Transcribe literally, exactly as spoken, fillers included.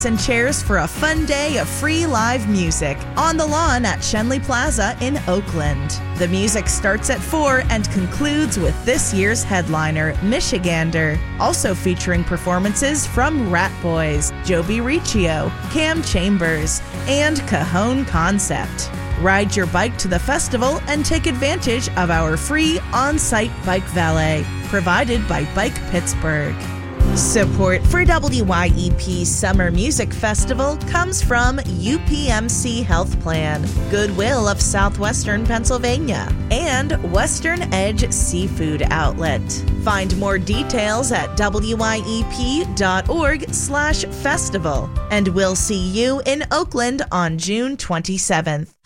and chairs for a fun day of free live music on the lawn at Shenley Plaza in Oakland. The music starts at four and concludes with this year's headliner, Michigander, also featuring performances from Rat Boys, Joby Riccio, Cam Chambers, and Cajon Concept. Ride your bike to the festival and take advantage of our free on-site bike valet, provided by Bike Pittsburgh. Support for W Y E P's Summer Music Festival comes from U P M C Health Plan, Goodwill of Southwestern Pennsylvania, and Western Edge Seafood Outlet. Find more details at W Y E P dot org slash festival, and we'll see you in Oakland on June twenty-seventh.